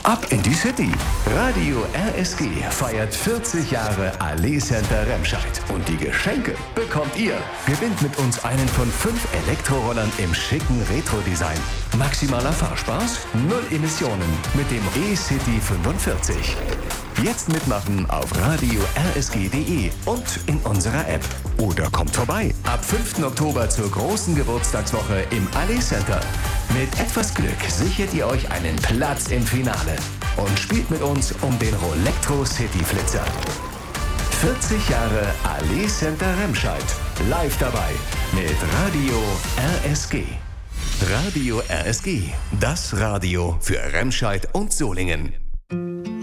Ab in die City. Radio RSG feiert 40 Jahre Allee Center Remscheid. Und die Geschenke bekommt ihr. Gewinnt mit uns einen von 5 Elektrorollern im schicken Retro-Design. Maximaler Fahrspaß, 0 Emissionen mit dem E-City 45. Jetzt mitmachen auf radio rsg.de und in unserer App. Oder kommt vorbei. Ab 5. Oktober zur großen Geburtstagswoche im Allee Center. Mit etwas Glück sichert ihr euch einen Platz im Finale und spielt mit uns um den Rolectro City Flitzer. 40 Jahre Allee Center Remscheid. Live dabei mit Radio RSG. Radio RSG, das Radio für Remscheid und Solingen.